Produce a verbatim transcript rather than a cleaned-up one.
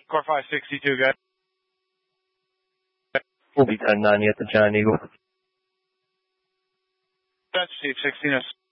Car five sixty-two, guys. We'll be ten nine at the Giant Eagle. That's Chief sixteen.